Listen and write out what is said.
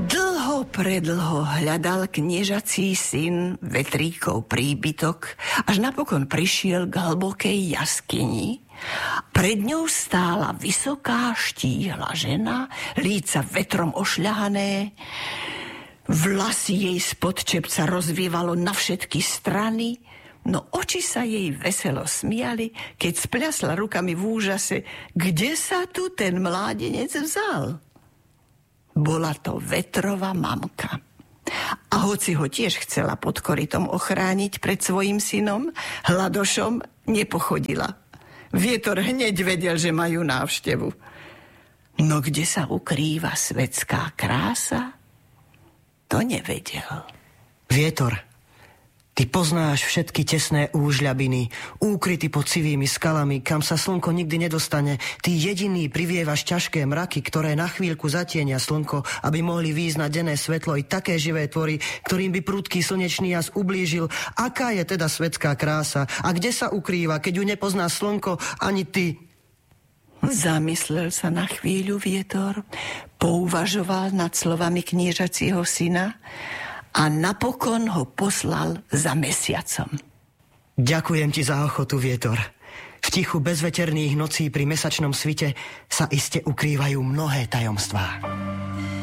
Dlho predlho hľadal kniežací syn vetríkov príbytok, až napokon prišiel k hlbokej jaskyni. Pred ňou stála vysoká štíhla žena, líca vetrom ošľahané, vlasy jej spod čepca rozvievalo na všetky strany, no oči sa jej veselo smiali, keď spľasla rukami v úžase, kde sa tu ten mládenec vzal. Bola to vetrová mamka. A hoci ho tiež chcela pod korytom ochrániť pred svojim synom, Hladošom nepochodila. Vietor hneď vedel, že majú návštevu. No kde sa ukrýva svetská krása, to nevedel. Vietor, ty poznáš všetky tesné úžľabiny, úkryty pod sivými skalami, kam sa slnko nikdy nedostane. Ty jediný privievaš ťažké mraky, ktoré na chvíľku zatienia slnko, aby mohli výjsť na denné svetlo i také živé tvory, ktorým by prudký slnečný jas ublížil. Aká je teda svetská krása? A kde sa ukrýva, keď ju nepozná slnko ani ty? Zamyslel sa na chvíľu Vietor, pouvažoval nad slovami kniežacieho syna a napokon ho poslal za mesiacom. Ďakujem ti za ochotu, Vietor. V tichu bezveterných nocí pri mesačnom svite sa iste ukrývajú mnohé tajomstvá.